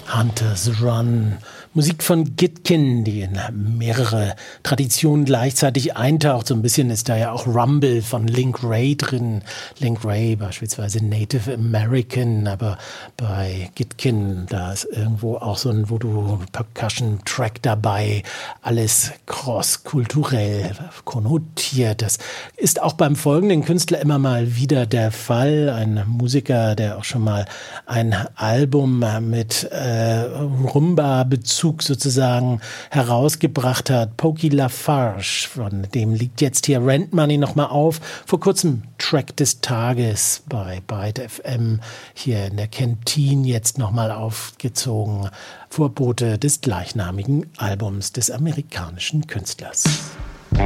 Hunter's Run. Musik von Gitkin, die in mehrere Traditionen gleichzeitig eintaucht. So ein bisschen ist da ja auch Rumble von Link Wray drin. Link Wray beispielsweise Native American, aber bei Gitkin, da ist irgendwo auch so ein Voodoo-Percussion-Track dabei. Alles cross-kulturell konnotiert. Das ist auch beim folgenden Künstler immer mal wieder der Fall. Ein Musiker, der auch schon mal ein Album mit Rumba-Bezug sozusagen herausgebracht hat. Pokey Lafarge, von dem liegt jetzt hier Rent Money nochmal auf. Vor kurzem Track des Tages bei Byte FM hier in der Kantine jetzt nochmal aufgezogen. Vorbote des gleichnamigen Albums des amerikanischen Künstlers.